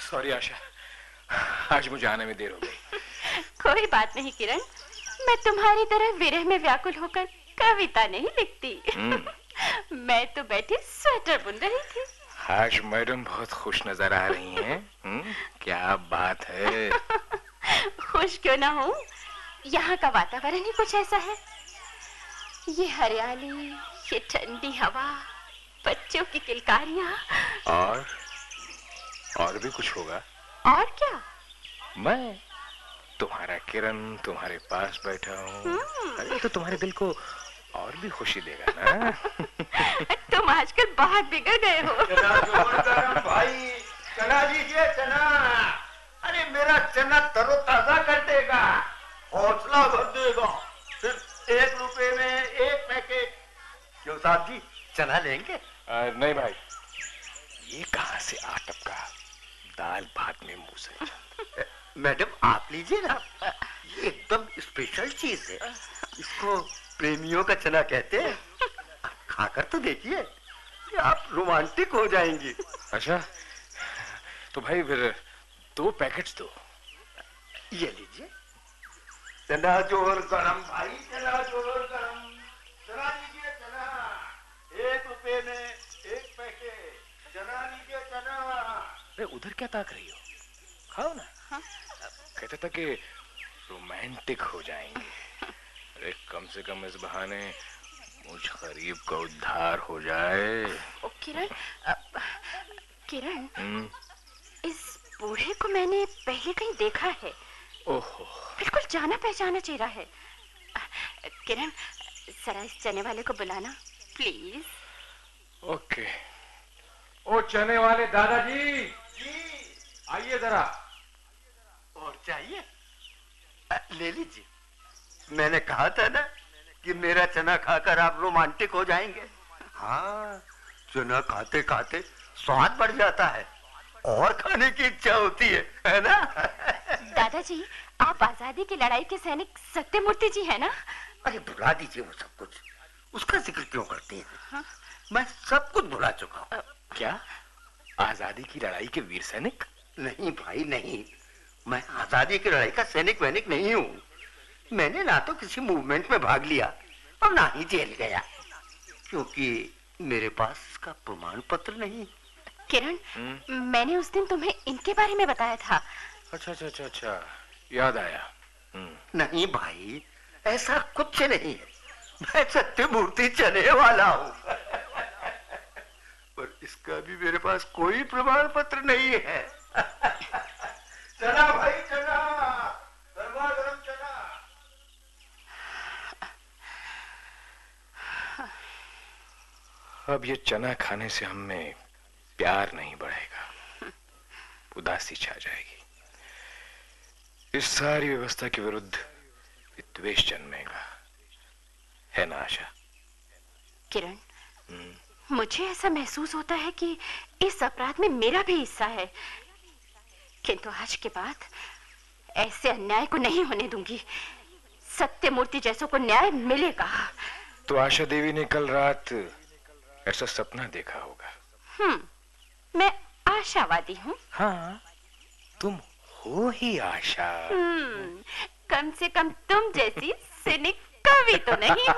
Sorry आशा, आज मुझे आने में देर हो गई। कोई बात नहीं किरण, मैं तुम्हारी तरह विरह में व्याकुल होकर कविता नहीं लिखती। मैं तो बैठी स्वेटर बुन रही थी। आज मैडम बहुत खुश नजर आ रही हैं। क्या बात है। खुश क्यों ना हूँ, यहाँ का वातावरण ही कुछ ऐसा है। ये हरियाली, ये ठंडी हवा, बच्चों की किलकारियाँ। और भी कुछ होगा। और क्या? मैं तुम्हारा किरण तुम्हारे पास बैठा हूँ। अरे तो तुम्हारे दिल को और भी खुशी देगा ना। तुम आजकल बहुत बिगड़ गए हो। चना जोर गरम भाई, चना लीजिए चना। अरे मेरा चना तरोताजा कर देगा, हौसला भर देगा। सिर्फ 1 रुपए में 1 पैकेट। क्यों साहब जी, चना लेंगे? नहीं भाई, ये कहाँ से आ टपका, दाल भात में मुंह से। मैडम आप लीजिए ना, ये एकदम स्पेशल चीज है। इसको प्रेमियों का चना कहते हैं। खाकर तो देखिए, आप रोमांटिक हो जाएंगी। अच्छा तो भाई फिर 2 पैकेट्स दो। ये लीजिए। चना जोर गरम भाई, चना जोर गरम। चना लीजिए चना, 1 रुपए में 1 पैकेट। चना लीजिए चना। अरे उधर क्या ताक रही हो, खाओ ना। हाँ? कहते था कि रोमांटिक हो जाएंगे। अरे कम से कम इस बहाने मुझ गरीब का उद्धार हो जाए। ओ किरण, किरण, इस बूढ़े को मैंने पहले कहीं देखा है। ओहो, बिल्कुल जाना पहचाना चेहरा है। किरण, जरा इस चने वाले को बुलाना प्लीज। ओके। ओ चने वाले दादाजी, जी आइए जरा। और चाहिए? ले लीजिए। मैंने कहा था ना कि मेरा चना खाकर आप रोमांटिक हो जाएंगे। हाँ, चना खाते खाते स्वाद बढ़ जाता है और खाने की इच्छा होती है ना? दादाजी, आप आजादी की लड़ाई के सैनिक सत्यमूर्ति जी हैं ना? अरे भुला दीजिए वो सब कुछ, उसका जिक्र क्यों करती हैं? हाँ? मैं सब कुछ भुला चुका हूँ। क्या आजादी की लड़ाई के वीर सैनिक? नहीं भाई नहीं, मैं आजादी की लड़ाई का सैनिक वैनिक नहीं हूँ। मैंने ना तो किसी मूवमेंट में भाग लिया और ना ही जेल गया, क्योंकि मेरे पास इसका प्रमाण पत्र नहीं। किरण, मैंने उस दिन तुम्हें इनके बारे में बताया था। अच्छा, याद आया। नहीं भाई, ऐसा कुछ नहीं है। मैं सत्यमूर्ति चने वाला हूँ। पर इसका भी मेरे पास कोई प्रमाण पत्र नहीं है। चना भाई चना, गरमा गरम चना। अब ये चना खाने से हम में प्यार नहीं बढ़ेगा, उदासी छा जाएगी। इस सारी व्यवस्था के विरुद्ध द्वेष जन्मेगा, है ना आशा? किरण, मुझे ऐसा महसूस होता है कि इस अपराध में मेरा भी हिस्सा है, किंतु आज के बाद ऐसे अन्याय को नहीं होने दूंगी। सत्यमूर्ति जैसों को न्याय मिलेगा। तो आशा देवी ने कल रात ऐसा सपना देखा होगा। मैं आशावादी हूँ। हाँ, तुम हो ही आशा। कम से कम तुम जैसी सिनिक कवि तो नहीं।